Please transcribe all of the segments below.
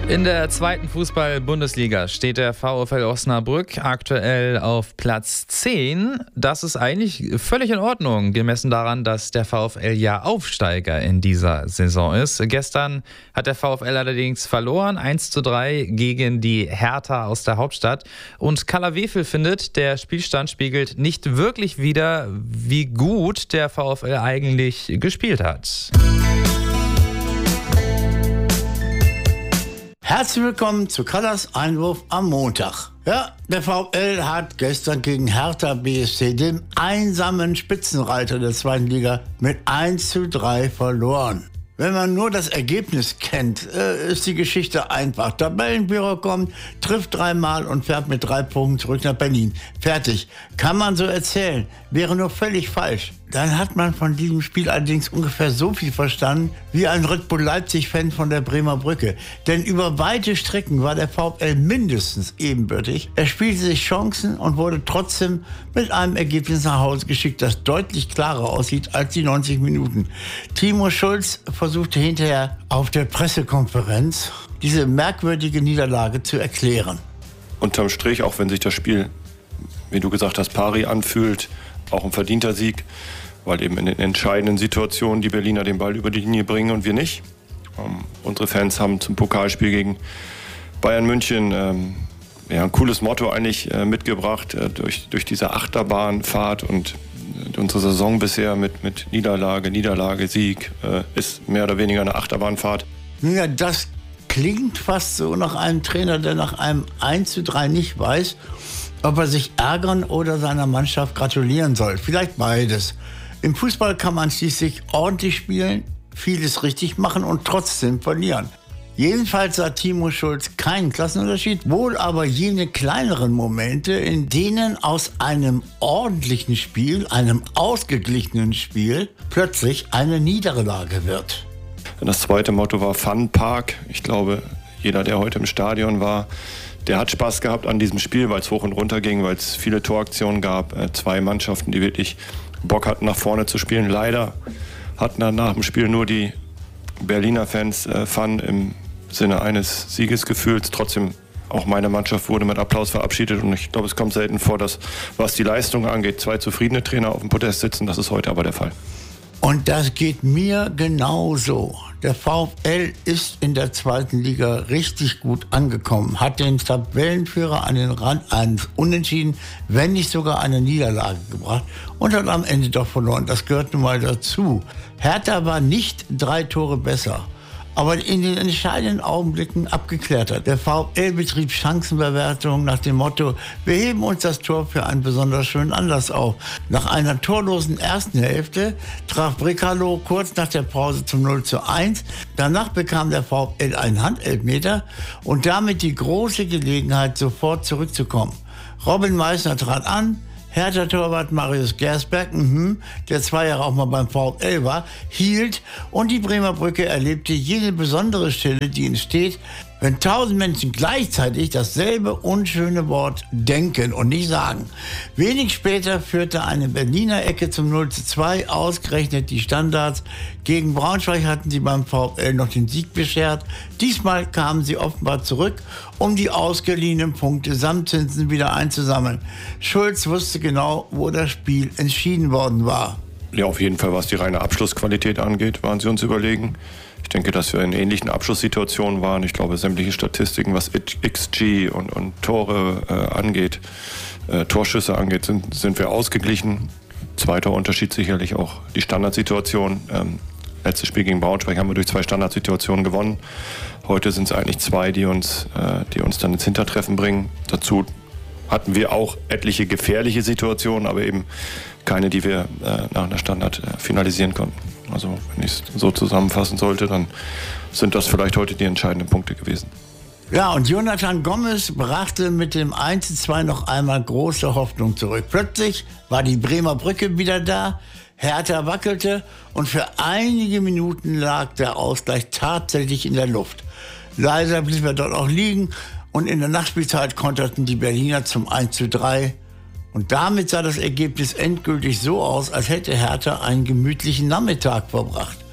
In der zweiten Fußball-Bundesliga steht der VfL Osnabrück aktuell auf Platz 10. Das ist eigentlich völlig in Ordnung, gemessen daran, dass der VfL ja Aufsteiger in dieser Saison ist. Gestern hat der VfL allerdings verloren, 1:3 gegen die Hertha aus der Hauptstadt. Und Carla Wefel findet, der Spielstand spiegelt nicht wirklich wider, wie gut der VfL eigentlich gespielt hat. Herzlich willkommen zu Kallas Einwurf am Montag. Ja, der VfL hat gestern gegen Hertha BSC, dem einsamen Spitzenreiter der zweiten Liga, mit 1:3 verloren. Wenn man nur das Ergebnis kennt, ist die Geschichte einfach. Tabellenführer kommt, trifft 3-mal und fährt mit 3 Punkten zurück nach Berlin. Fertig. Kann man so erzählen. Wäre nur völlig falsch. Dann hat man von diesem Spiel allerdings ungefähr so viel verstanden wie ein Red Bull Leipzig-Fan von der Bremer Brücke. Denn über weite Strecken war der VfL mindestens ebenbürtig. Er spielte sich Chancen und wurde trotzdem mit einem Ergebnis nach Hause geschickt, das deutlich klarer aussieht als die 90 Minuten. Timo Schulz versuchte hinterher auf der Pressekonferenz diese merkwürdige Niederlage zu erklären. Unterm Strich, auch wenn sich das Spiel, wie du gesagt hast, pari anfühlt, auch ein verdienter Sieg, weil eben in den entscheidenden Situationen die Berliner den Ball über die Linie bringen und wir nicht. Unsere Fans haben zum Pokalspiel gegen Bayern München ein cooles Motto eigentlich mitgebracht, durch diese Achterbahnfahrt, und unsere Saison bisher mit Niederlage, Sieg ist mehr oder weniger eine Achterbahnfahrt. Ja, das klingt fast so nach einem Trainer, der nach einem 1:3 nicht weiß, ob er sich ärgern oder seiner Mannschaft gratulieren soll. Vielleicht beides. Im Fußball kann man schließlich ordentlich spielen, vieles richtig machen und trotzdem verlieren. Jedenfalls sah Timo Schulz keinen Klassenunterschied, wohl aber jene kleineren Momente, in denen aus einem ordentlichen Spiel, einem ausgeglichenen Spiel, plötzlich eine Niederlage wird. Das zweite Motto war Fun Park. Ich glaube, jeder, der heute im Stadion war, der hat Spaß gehabt an diesem Spiel, weil es hoch und runter ging, weil es viele Toraktionen gab. Zwei Mannschaften, die wirklich Bock hatten, nach vorne zu spielen. Leider hatten dann nach dem Spiel nur die Berliner Fans Fun im Sinne eines Siegesgefühls. Trotzdem, auch meine Mannschaft wurde mit Applaus verabschiedet. Und ich glaube, es kommt selten vor, dass, was die Leistung angeht, zwei zufriedene Trainer auf dem Podest sitzen. Das ist heute aber der Fall. Und das geht mir genauso. Der VfL ist in der zweiten Liga richtig gut angekommen, hat den Tabellenführer an den Rand eines Unentschieden, wenn nicht sogar eine Niederlage gebracht und hat am Ende doch verloren. Das gehört nun mal dazu. Hertha war nicht 3 Tore besser, aber in den entscheidenden Augenblicken abgeklärt hat. Der VfL betrieb Chancenbewertung nach dem Motto, wir heben uns das Tor für einen besonders schönen Anlass auf. Nach einer torlosen ersten Hälfte traf Brekalo kurz nach der Pause zum 0:1. Danach bekam der VfL einen Handelfmeter und damit die große Gelegenheit, sofort zurückzukommen. Robin Meissner trat an. Hertha-Torwart Marius Gersberg, der 2 Jahre auch mal beim VfL war, hielt, und die Bremer Brücke erlebte jene besondere Stille, die entsteht, wenn 1000 Menschen gleichzeitig dasselbe unschöne Wort denken und nicht sagen. Wenig später führte eine Berliner Ecke zum 0:2, ausgerechnet die Standards. Gegen Braunschweig hatten sie beim VfL noch den Sieg beschert. Diesmal kamen sie offenbar zurück, um die ausgeliehenen Punkte samt Zinsen wieder einzusammeln. Schulz wusste genau, wo das Spiel entschieden worden war. Ja, auf jeden Fall, was die reine Abschlussqualität angeht, waren sie uns überlegen. Ich denke, dass wir in ähnlichen Abschlusssituationen waren. Ich glaube, sämtliche Statistiken, was XG und Tore angeht, Torschüsse angeht, sind wir ausgeglichen. Zweiter Unterschied sicherlich auch die Standardsituation. Letztes Spiel gegen Braunschweig haben wir durch 2 Standardsituationen gewonnen. Heute sind es eigentlich 2, die uns dann ins Hintertreffen bringen. Dazu hatten wir auch etliche gefährliche Situationen, aber eben keine, die wir nach einer Standard finalisieren konnten. Also wenn ich es so zusammenfassen sollte, dann sind das vielleicht heute die entscheidenden Punkte gewesen. Ja, und Jonathan Gomez brachte mit dem 1:2 noch einmal große Hoffnung zurück. Plötzlich war die Bremer Brücke wieder da, Hertha wackelte und für einige Minuten lag der Ausgleich tatsächlich in der Luft. Leider blieb er dort auch liegen und in der Nachspielzeit konterten die Berliner zum 1:3. Und damit sah das Ergebnis endgültig so aus, als hätte Hertha einen gemütlichen Nachmittag verbracht.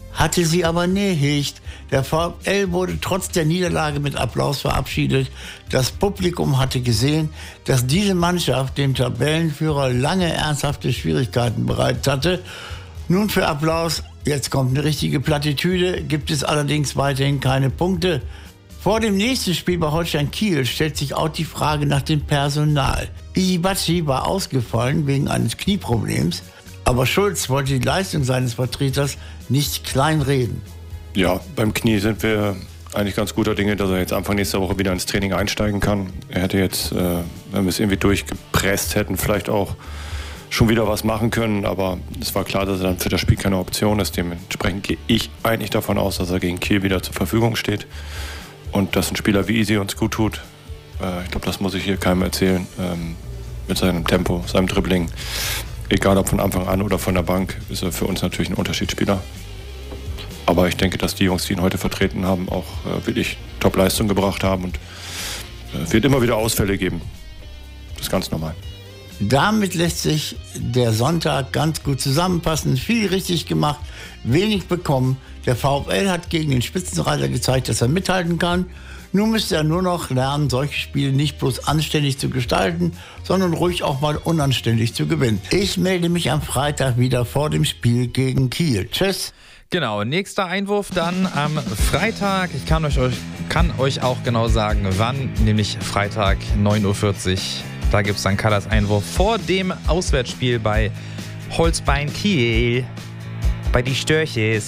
hatte sie aber nicht. Der VfL wurde trotz der Niederlage mit Applaus verabschiedet. Das Publikum hatte gesehen, dass diese Mannschaft dem Tabellenführer lange ernsthafte Schwierigkeiten bereitet hatte. Nun für Applaus, jetzt kommt eine richtige Plattitüde, gibt es allerdings weiterhin keine Punkte. Vor dem nächsten Spiel bei Holstein Kiel stellt sich auch die Frage nach dem Personal. Isibachi war ausgefallen wegen eines Knieproblems, aber Schulz wollte die Leistung seines Vertreters nicht kleinreden. Ja, beim Knie sind wir eigentlich ganz guter Dinge, dass er jetzt Anfang nächster Woche wieder ins Training einsteigen kann. Er hätte jetzt, wenn wir es irgendwie durchgepresst hätten, vielleicht auch schon wieder was machen können, aber es war klar, dass er dann für das Spiel keine Option ist. Dementsprechend gehe ich eigentlich davon aus, dass er gegen Kiel wieder zur Verfügung steht und dass ein Spieler wie Isi uns gut tut. Ich glaube, das muss ich hier keinem erzählen, mit seinem Tempo, seinem Dribbling. Egal ob von Anfang an oder von der Bank, ist er für uns natürlich ein Unterschiedsspieler. Aber ich denke, dass die Jungs, die ihn heute vertreten haben, auch wirklich Top-Leistung gebracht haben und wird immer wieder Ausfälle geben. Das ist ganz normal. Damit lässt sich der Sonntag ganz gut zusammenfassen. Viel richtig gemacht, wenig bekommen. Der VfL hat gegen den Spitzenreiter gezeigt, dass er mithalten kann. Nun müsste er nur noch lernen, solche Spiele nicht bloß anständig zu gestalten, sondern ruhig auch mal unanständig zu gewinnen. Ich melde mich am Freitag wieder vor dem Spiel gegen Kiel. Tschüss. Genau, nächster Einwurf dann am Freitag. Ich kann euch auch genau sagen, wann, nämlich Freitag 9:40 Uhr. Da gibt es dann Kallas Einwurf vor dem Auswärtsspiel bei Holstein Kiel, bei die Störches.